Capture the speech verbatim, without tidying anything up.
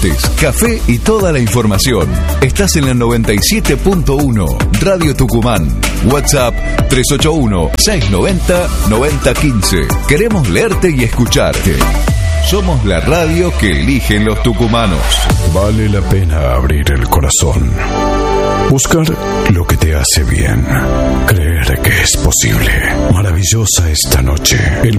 café y toda la información. Estás en la noventa y siete punto uno Radio Tucumán. WhatsApp tres ocho uno, seis nueve cero, nueve cero uno cinco. Queremos leerte y escucharte. Somos la radio que eligen los tucumanos. Vale la pena abrir el corazón. Buscar lo que te hace bien. Creer que es posible. Maravillosa esta noche. El